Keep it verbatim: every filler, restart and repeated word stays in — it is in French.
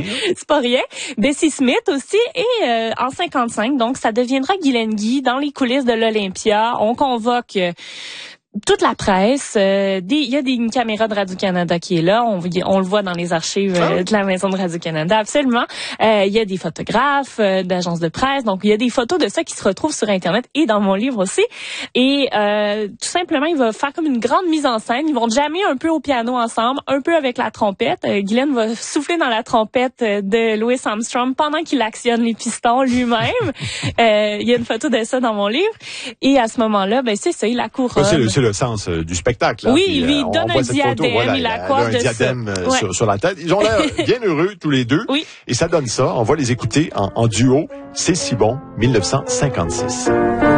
C'est pas rien. Bessie Smith aussi. Et euh, en cinquante-cinq, donc, ça deviendra Guylaine Guy dans les coulisses de l'Olympia. On convoque... Euh, toute la presse, euh, des, il y a des, une caméra de Radio-Canada qui est là, on, on le voit dans les archives euh, de la maison de Radio-Canada, absolument. Euh, il y a des photographes, euh, d'agences de presse, donc il y a des photos de ça qui se retrouvent sur Internet et dans mon livre aussi. Et euh, tout simplement, il va faire comme une grande mise en scène. Ils vont jammer un peu au piano ensemble, un peu avec la trompette. Euh, Guylaine va souffler dans la trompette de Louis Armstrong pendant qu'il actionne les pistons lui-même. euh, il y a une photo de ça dans mon livre. Et à ce moment-là, ben c'est ça, il la couronne. C'est le, c'est le sens euh, du spectacle. Là. Oui, Puis, il lui euh, donne un diadème, photo, voilà, il accorde un diadème ça. Euh, Ouais. sur, sur la tête. Ils ont l'air bien heureux tous les deux. Oui. Et ça donne ça. On va les écouter en, en duo. C'est si bon, mille neuf cent cinquante-six.